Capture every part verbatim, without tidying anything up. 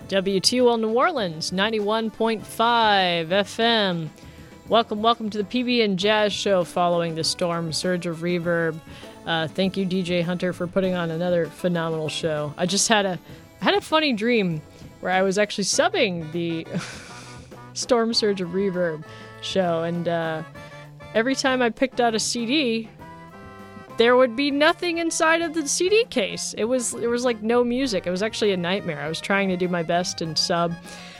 W T O L New Orleans, ninety-one point five F M. Welcome, welcome to the P B and Jazz Show following the storm surge of reverb. Uh, thank you, D J Hunter, for putting on another phenomenal show. I just had a I had a funny dream where I was actually subbing the storm surge of reverb show, and uh, every time I picked out a C D, there would be nothing inside of the C D case. It was it was like no music. It was actually a nightmare. I was trying to do my best and sub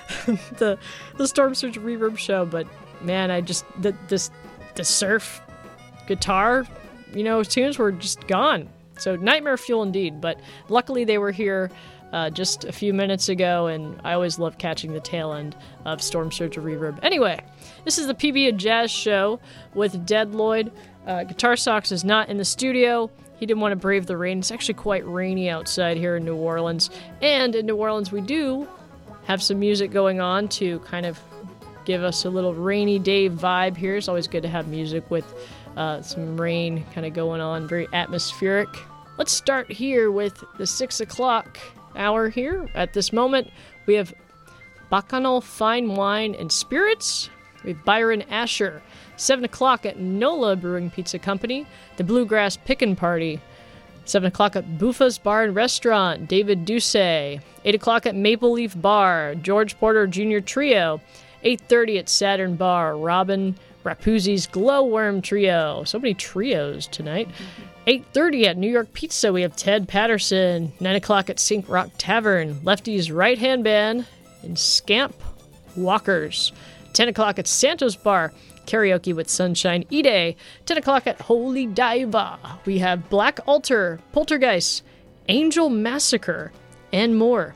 the the Storm Surge Reverb show, but man, I just the this the surf guitar, you know, tunes were just gone. So nightmare fuel indeed. But luckily they were here uh, just a few minutes ago, and I always love catching the tail end of Storm Surge Reverb. Anyway, this is the P B and Jazz Show with Dead Lloyd. Uh, Guitar Socks is not in the studio. He didn't want to brave the rain. It's actually quite rainy outside here in New Orleans. And in New Orleans, we do have some music going on to kind of give us a little rainy day vibe here. It's always good to have music with uh, some rain kind of going on, very atmospheric. Let's start here with the six o'clock hour here. At this moment, we have Bacchanal Fine Wine and Spirits with Byron Asher. seven o'clock at Nola Brewing Pizza Company, the Bluegrass Pickin' Party. seven o'clock at Buffa's Bar and Restaurant, David Doucet. eight o'clock at Maple Leaf Bar, George Porter Junior Trio. eight thirty at Saturn Bar, Robin Rapuzzi's Glowworm Trio. So many trios tonight. eight thirty at New York Pizza, we have Ted Patterson. nine o'clock at Sink Rock Tavern, Lefty's Right Hand Band, and Scamp Walkers. ten o'clock at Santos Bar, Karaoke with Sunshine Ide. ten o'clock at Holy Diva, we have Black Altar, Poltergeist, Angel Massacre, and more.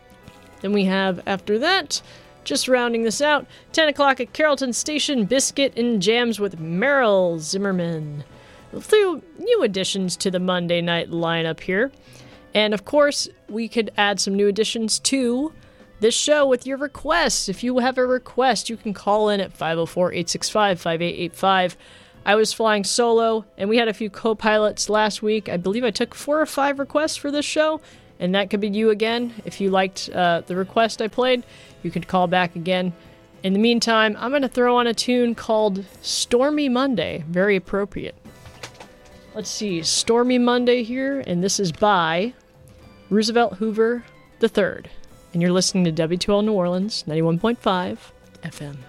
Then we have, after that, just rounding this out, ten o'clock at Carrollton Station, Biscuit and Jams with Meryl Zimmerman. A few new additions to the Monday night lineup here. And of course, we could add some new additions to this show with your requests. If you have a request, you can call in at five oh four, eight six five, five eight eight five. I was flying solo, and we had a few co-pilots last week. I believe I took four or five requests for this show, and that could be you again. If you liked uh, the request I played, you could call back again. In the meantime, I'm going to throw on a tune called Stormy Monday. Very appropriate. Let's see, Stormy Monday here, and this is by Roosevelt Hoover the third. And you're listening to W two L New Orleans, ninety-one point five F M.